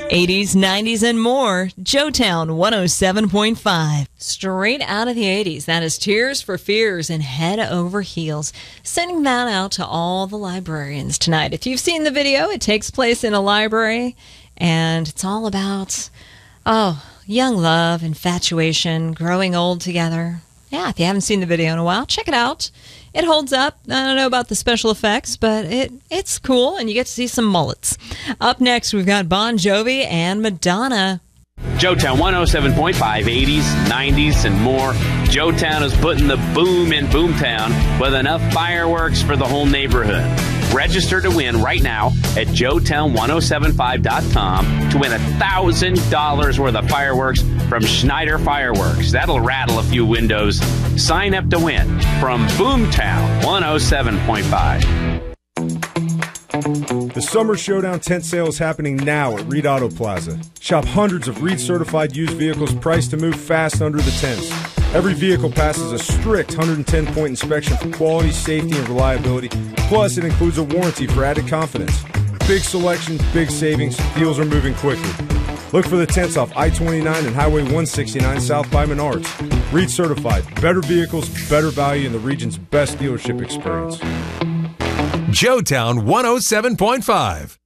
80s, 90s, and more. Joetown 107.5. Straight out of the 80s. That is Tears for Fears and Head Over Heels. Sending that out to all the librarians tonight. If you've seen the video, it takes place in a library, and it's all about, young love, infatuation, growing old together. Yeah, if you haven't seen the video in a while, check it out. It holds up. I don't know about the special effects, but it's cool, and you get to see some mullets. Up next, we've got Bon Jovi and Madonna. Joetown 107.5, 80s, 90s, and more. Joetown is putting the boom in Boomtown with enough fireworks for the whole neighborhood. Register to win right now at joetown1075.com to win $1,000 worth of fireworks from Schneider Fireworks. That'll rattle a few windows. Sign up to win from Boomtown 107.5. The Summer Showdown tent sale is happening now at Reed Auto Plaza. Shop hundreds of Reed-certified used vehicles priced to move fast under the tents. Every vehicle passes a strict 110-point inspection for quality, safety, and reliability. Plus, it includes a warranty for added confidence. Big selection, big savings. Deals are moving quickly. Look for the tents off I-29 and Highway 169 south by Menards. Reed certified. Better vehicles, better value, and the region's best dealership experience. Joetown 107.5.